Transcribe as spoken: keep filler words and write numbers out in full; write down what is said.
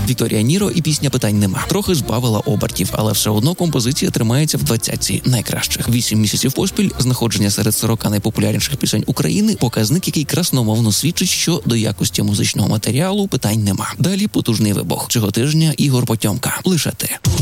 Вікторія Ніро і пісня «Питань нема» трохи збавила обертів, але все одно композиція тримається в двадцятці найкращих. Вісім місяців поспіль знаходження серед сорока найпопулярніших пісень України – показник, який красномовно свідчить, що до якості музичного матеріалу питань нема. Далі потужний вибух. Цього тижня Ігор Потьомка. Лише ти.